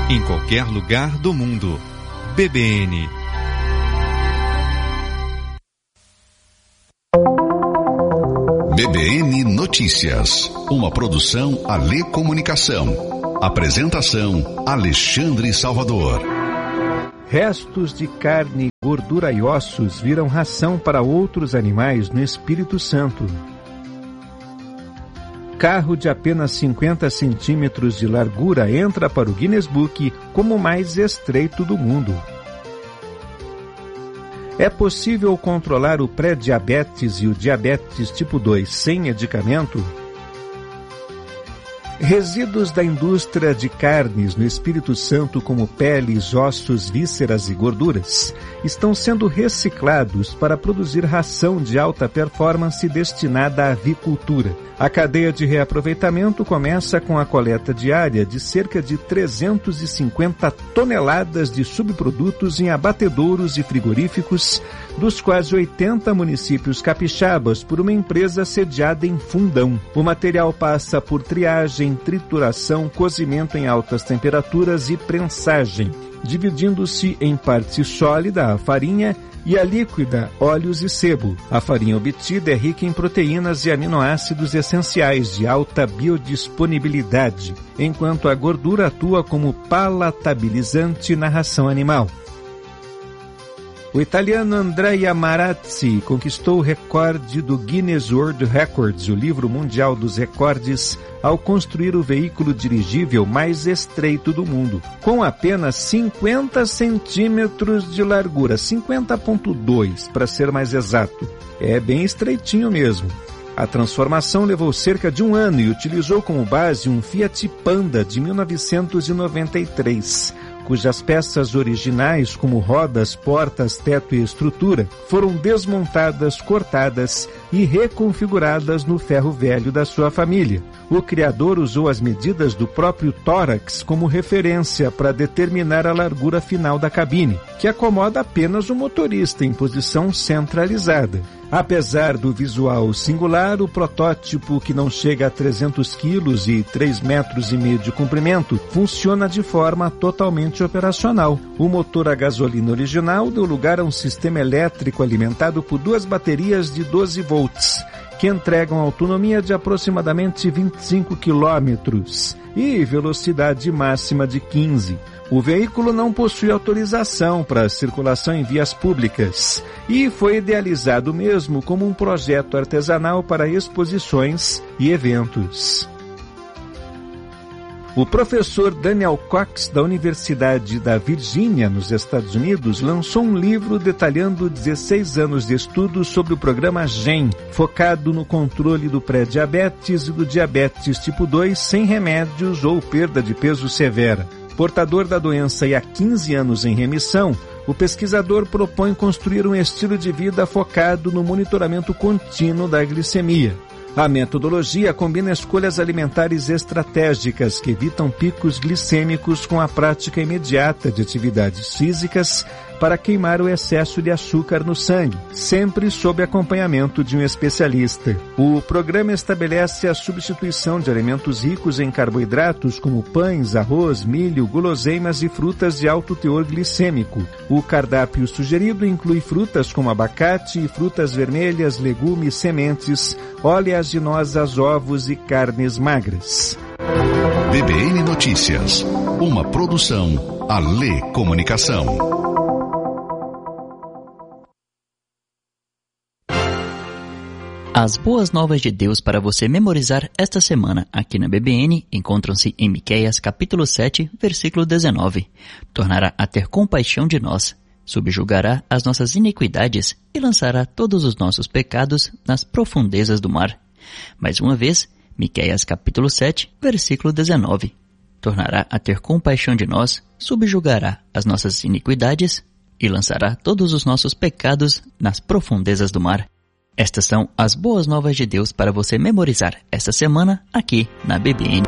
em qualquer lugar do mundo. BBN. BBN Notícias, uma produção Alê Comunicação. Apresentação Alexandre Salvador. Restos de carne, gordura e ossos viram ração para outros animais no Espírito Santo. Carro de apenas 50 centímetros de largura entra para o Guinness Book como o mais estreito do mundo. É possível controlar o pré-diabetes e o diabetes tipo 2 sem medicamento? Resíduos da indústria de carnes no Espírito Santo, como peles, ossos, vísceras e gorduras, estão sendo reciclados para produzir ração de alta performance destinada à avicultura. A cadeia de reaproveitamento começa com a coleta diária de cerca de 350 toneladas de subprodutos em abatedouros e frigoríficos dos quase 80 municípios capixabas por uma empresa sediada em Fundão. O material passa por triagem, trituração, cozimento em altas temperaturas e prensagem, dividindo-se em parte sólida, a farinha, e a líquida, óleos e sebo. A farinha obtida é rica em proteínas e aminoácidos essenciais de alta biodisponibilidade, enquanto a gordura atua como palatabilizante na ração animal. O italiano Andrea Marazzi conquistou o recorde do Guinness World Records, o livro mundial dos recordes, ao construir o veículo dirigível mais estreito do mundo, com apenas 50 centímetros de largura, 50,2 para ser mais exato. É bem estreitinho mesmo. A transformação levou cerca de um ano e utilizou como base um Fiat Panda de 1993, cujas peças originais, como rodas, portas, teto e estrutura, foram desmontadas, cortadas e reconfiguradas no ferro velho da sua família. O criador usou as medidas do próprio tórax como referência para determinar a largura final da cabine, que acomoda apenas o motorista em posição centralizada. Apesar do visual singular, o protótipo, que não chega a 300 quilos e 3,5 metros de comprimento, funciona de forma totalmente operacional. O motor a gasolina original deu lugar a um sistema elétrico alimentado por 2 baterias de 12 volts, que entregam autonomia de aproximadamente 25 quilômetros e velocidade máxima de 15. O veículo não possui autorização para circulação em vias públicas e foi idealizado mesmo como um projeto artesanal para exposições e eventos. O professor Daniel Cox, da Universidade da Virgínia, nos Estados Unidos, lançou um livro detalhando 16 anos de estudos sobre o programa GEM, focado no controle do pré-diabetes e do diabetes tipo 2 sem remédios ou perda de peso severa. Portador da doença e há 15 anos em remissão, o pesquisador propõe construir um estilo de vida focado no monitoramento contínuo da glicemia. A metodologia combina escolhas alimentares estratégicas que evitam picos glicêmicos com a prática imediata de atividades físicas para queimar o excesso de açúcar no sangue, sempre sob acompanhamento de um especialista. O programa estabelece a substituição de alimentos ricos em carboidratos como pães, arroz, milho, guloseimas e frutas de alto teor glicêmico. O cardápio sugerido inclui frutas como abacate, frutas vermelhas, legumes, sementes, oleaginosas, ovos e carnes magras. BBN Notícias, uma produção Alê Comunicação. As boas novas de Deus para você memorizar esta semana aqui na BBN encontram-se em Miqueias capítulo 7, versículo 19. Tornará a ter compaixão de nós, subjugará as nossas iniquidades e lançará todos os nossos pecados nas profundezas do mar. Mais uma vez, Miqueias capítulo 7, versículo 19. Tornará a ter compaixão de nós, subjugará as nossas iniquidades e lançará todos os nossos pecados nas profundezas do mar. Estas são as boas novas de Deus para você memorizar esta semana aqui na BBN.